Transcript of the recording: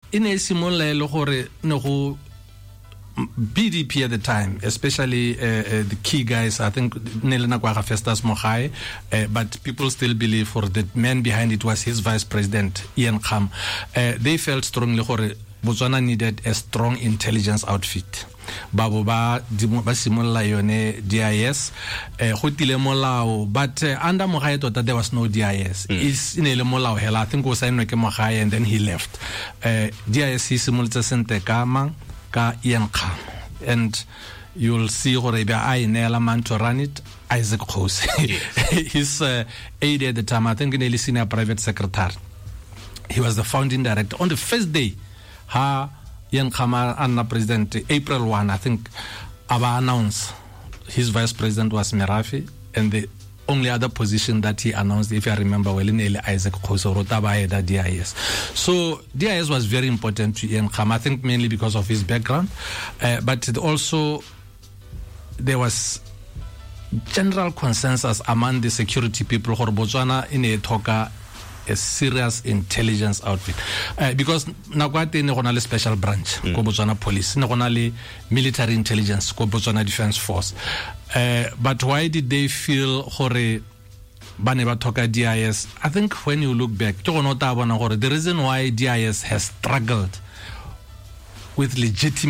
in a similar no BDP at the time, especially the key guys, I think Nelena Kwaga Festus Mogai, but people still believe for the man behind it was his vice president, Ian Kham. They felt strongly that Botswana needed a strong intelligence outfit. Babo ba simolla yone DIS go tile molao, but under Mogai tota there was no DIS. Is in le molao hela, I think go signed ke Mogai and then he left. DIS is simoletse sente ka mang ka Ian Kham, and you'll see gore be I nela man to run it, Isaac Khosi. His aide at the time, I think in senior private secretary. He was the founding director. On the first day, Ian Kham Anna President, April 1, I think, Aba announced his vice president was Merafi, and the only other position that he announced, if I remember well, in Isaac Khosi, Rotaba DIS. So DIS was very important to Ian Kham, I think mainly because of his background, but also there was general consensus among the security people for Botswana in a talker a serious intelligence outfit, because nakwate ne gona le special branch ko Botswana police, ne gona le military intelligence ko Botswana defense force, but why did they feel gore ba ne ba thoka DIS? I think when you look back ke gona ta bona gore the reason why DIS has struggled with legitimate